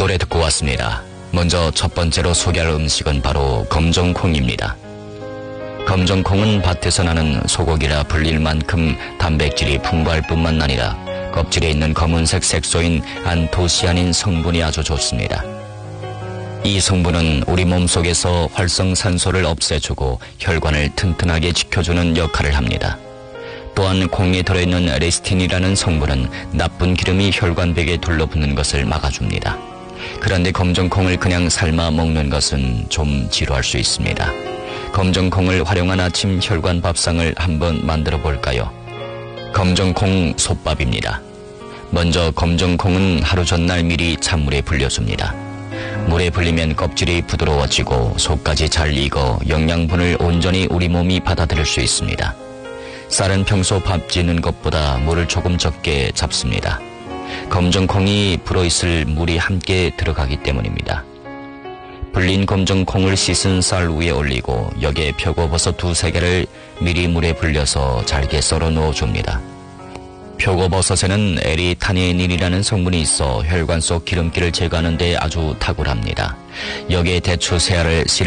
노래 듣고 왔습니다. 먼저 첫 번째로 소개할 음식은 바로 검정콩입니다. 검정콩은 밭에서 나는 소고기라 불릴 만큼 단백질이 풍부할 뿐만 아니라 껍질에 있는 검은색 색소인 안토시아닌 성분이 아주 좋습니다. 이 성분은 우리 몸속에서 활성산소를 없애주고 혈관을 튼튼하게 지켜주는 역할을 합니다. 또한 콩에 들어있는 레시틴이라는 성분은 나쁜 기름이 혈관벽에 둘러붙는 것을 막아줍니다. 그런데 검정콩을 그냥 삶아 먹는 것은 좀 지루할 수 있습니다. 검정콩을 활용한 아침 혈관 밥상을 한번 만들어 볼까요? 검정콩 솥밥입니다. 먼저 검정콩은 하루 전날 미리 찬물에 불려줍니다. 물에 불리면 껍질이 부드러워지고 속까지 잘 익어 영양분을 온전히 우리 몸이 받아들일 수 있습니다. 쌀은 평소 밥 짓는 것보다 물을 조금 적게 잡습니다. 검정콩이 불어있을 물이 함께 들어가기 때문입니다. 불린 검정콩을 씻은 쌀 위에 올리고 여기에 표고버섯 2-3개를 미리 물에 불려서 잘게 썰어 넣어줍니다. 표고버섯에는 에리타니닌이라는 성분이 있어 혈관 속 기름기를 제거하는 데 아주 탁월합니다. 여기에 대추 3알을